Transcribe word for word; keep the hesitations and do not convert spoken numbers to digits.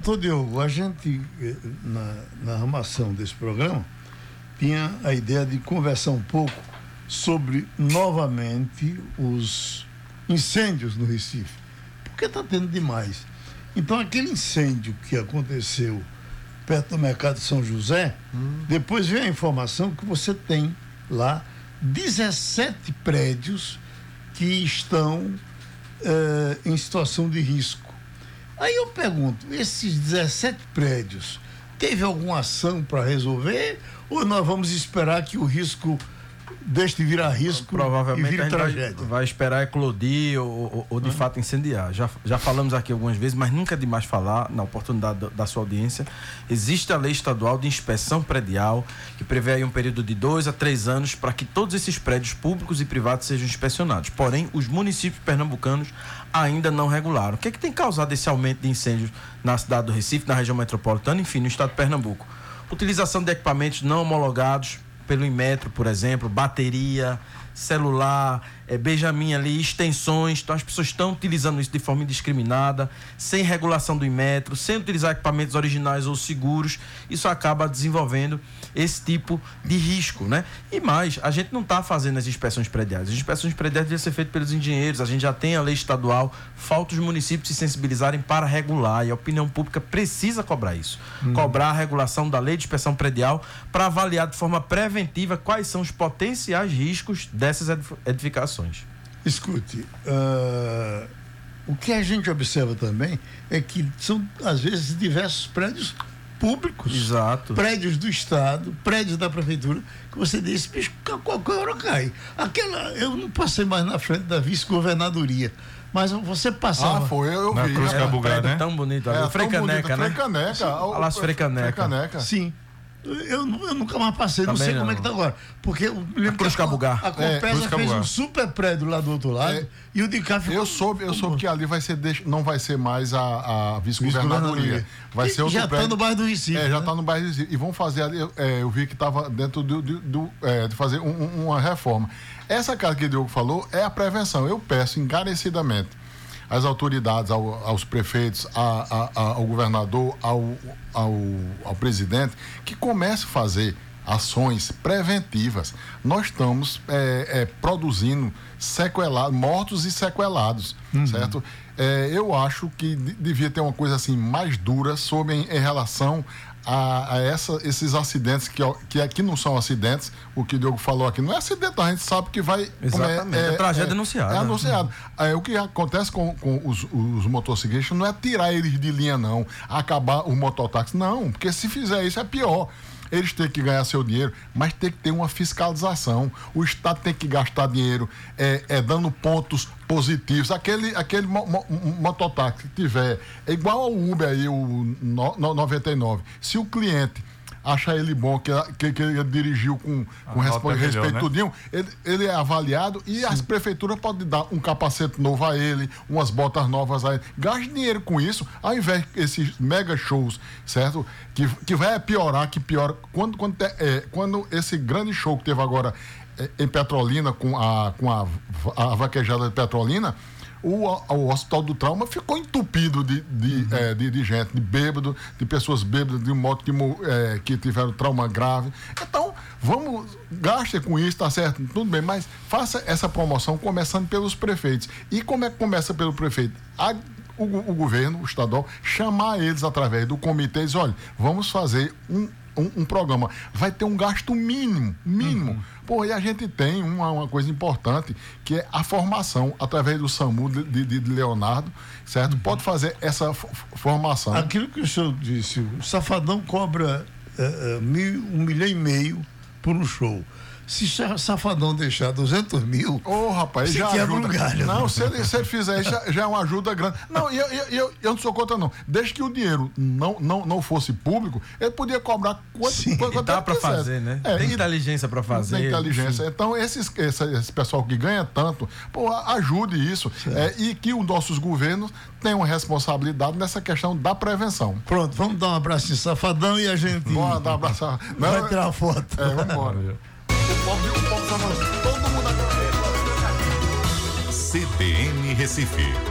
Doutor Diogo, a gente, na, na armação desse programa, tinha a ideia de conversar um pouco sobre, novamente, os incêndios no Recife. Porque está tendo demais. Então, aquele incêndio que aconteceu perto do Mercado de São José, hum. depois veio a informação que você tem lá dezessete prédios que estão uh, em situação de risco. Aí eu pergunto, esses dezessete prédios, teve alguma ação para resolver ou nós vamos esperar que o risco deixe de virar risco Provavelmente e vire a gente tragédia? Vai, vai esperar eclodir ou, ou, ou de uhum. fato incendiar. Já, já falamos aqui algumas vezes, mas nunca é demais falar, na oportunidade da, da sua audiência. Existe a lei estadual de inspeção predial, que prevê aí um período de dois a três anos para que todos esses prédios públicos e privados sejam inspecionados. Porém, os municípios pernambucanos ainda não regularam. O que é que tem causado esse aumento de incêndios na cidade do Recife, na região metropolitana, enfim, no estado de Pernambuco? Utilização de equipamentos não homologados pelo Inmetro, por exemplo, bateria, celular, é, Benjamin ali, extensões. Então as pessoas estão utilizando isso de forma indiscriminada, sem regulação do Inmetro, sem utilizar equipamentos originais ou seguros. Isso acaba desenvolvendo esse tipo de risco, né? E mais, a gente não está fazendo as inspeções prediais. As inspeções prediais devem ser feitas pelos engenheiros, a gente já tem a lei estadual, falta os municípios se sensibilizarem para regular, e a opinião pública precisa cobrar isso. Hum. Cobrar a regulação da lei de inspeção predial para avaliar de forma preventiva quais são os potenciais riscos dessas edificações. Escute, uh, o que a gente observa também é que são, às vezes, diversos prédios públicos, Exato. prédios do Estado, prédios da Prefeitura, que você disse, bicho, qualquer hora cai. Aquela, eu não passei mais na frente da vice-governadoria, mas você passava... Ah, foi, eu, eu na vi. Cruz Cabugá, né? Tão bonito ali. É, o Frecaneca, né? Frecaneca. Alas Frecaneca. Sim. Eu, eu nunca mais passei, Também não sei não. como é que tá agora. Porque eu lembro Cruz que a, Cabugá. a Compesa É, fez um super prédio lá do outro lado É. e o de cá ficou... Eu soube, eu soube que ali vai ser, não vai ser mais a, a vice-governadoria. Vai ser outro já prédio. Já está no bairro do Recife. É, né? já está no bairro do Recife. E vão fazer ali, é, eu vi que estava dentro do, do, do, é, de fazer um, um, uma reforma. Essa cara que o Diogo falou é a prevenção. Eu peço encarecidamente às autoridades, ao, aos prefeitos, a, a, a, ao governador, ao, ao, ao presidente, que comece a fazer ações preventivas. Nós estamos é, é, produzindo sequelados, mortos e sequelados, uhum. certo? É, eu acho que de, devia ter uma coisa assim mais dura sobre em, em relação a, a essa, esses acidentes que, que aqui não são acidentes. O que o Diogo falou aqui não é acidente, a gente sabe que vai... Exatamente, é, é, é tragédia é, anunciada. É anunciado. É, o que acontece com, com os, os motociclistas não é tirar eles de linha, não, acabar o mototáxi, não, porque se fizer isso é pior. Eles têm que ganhar seu dinheiro, mas tem que ter uma fiscalização. O Estado tem que gastar dinheiro é, é, dando pontos positivos. Aquele, aquele mo, mo, mototáxi que tiver, é igual ao Uber aí, o no, no, noventa e nove. Se o cliente acha ele bom, que, que, que ele dirigiu com, com respeito, respeito né? tudinho, ele, ele é avaliado e Sim. as prefeituras podem dar um capacete novo a ele, umas botas novas a ele. Gaste dinheiro com isso, ao invés desses mega shows, certo? Que, que vai piorar, que piora. Quando, quando, é, quando esse grande show que teve agora é, em Petrolina, com a, com a, a vaquejada de Petrolina, O, o Hospital do Trauma ficou entupido de, de, uhum. é, de, de gente, de bêbado, de pessoas bêbadas, de moto que, é, que tiveram trauma grave. Então, vamos, gaste com isso, tá certo? Tudo bem, mas faça essa promoção começando pelos prefeitos. E como é que começa pelo prefeito? A, o, o governo, o estadual, chamar eles através do comitê e dizer, olha, vamos fazer um Um, um programa, vai ter um gasto mínimo, mínimo. Uhum. Pô, e a gente tem uma, uma coisa importante, que é a formação, através do SAMU de, de, de Leonardo, certo? Uhum. Pode fazer essa f- formação. Aquilo que o senhor disse, o Safadão cobra uh, uh, mil, um milhão e meio por um show. Se o Safadão deixar duzentos mil, ô oh, rapaz, já quebra ajuda. Um galho. Não, se ele, se ele fizer isso, já, já é uma ajuda grande. Não, eu, eu, eu, eu não sou contra, não. Desde que o dinheiro não, não, não fosse público, ele podia cobrar quanto, Sim, quanto dá para fazer, né? É, tem e, inteligência para fazer. Tem inteligência. Enfim. Então, esses, esse, esse pessoal que ganha tanto, pô, ajude isso. É, e que os nossos governos tenham responsabilidade nessa questão da prevenção. Pronto, vamos dar um abraço em Safadão e a gente Bora dar um abraço. Vai não, tirar a foto. É, vamos embora. O povo, o povo, todo mundo agora. C B N Recife.